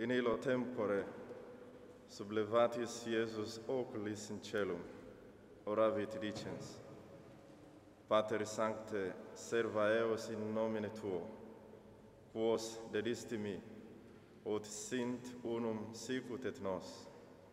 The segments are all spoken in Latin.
in illo tempore sublevatis Iesus oculis in celum, oravit dicens: Pater Sancte, serva eos in nomine Tuo, quos dedisti mi, ut sint unum sicut et nos,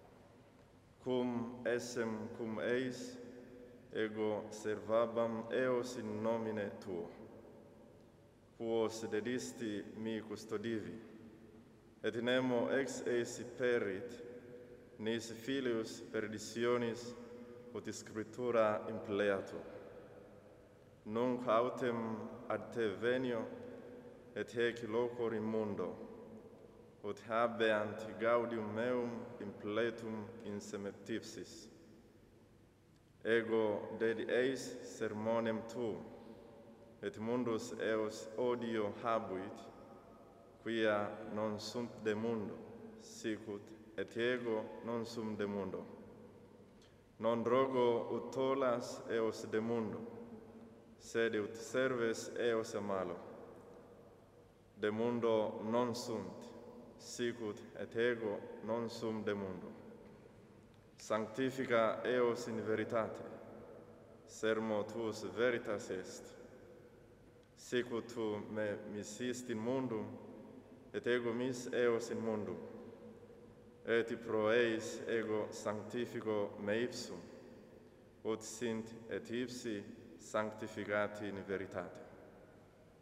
cum essem cum eis, ego servabam eos in nomine Tuo, quos dedisti mi custodivi, et nemo ex eis perit, nis filius perditionis, ut scriptura impleatur. Nunc autem ad te venio, et hec locor immundo, ut habeant gaudium meum impletum in semetipsis. Ego dedi eis sermonem tuum, et mundus eos odio habuit, quia non sunt de mundo, sicut et ego non sum de mundo. Non rogo ut tollas eos de mundo, sed ut serves eos a malo. De mundo non sunt, sicut et ego non sum de mundo. Sanctifica eos in veritate, sermo tuus veritas est. Sicut tu me missist in mundum, et ego mis eos in mundum. Et pro eis ego sanctifico me ipsum, ut sint et ipsi sanctificati in veritate.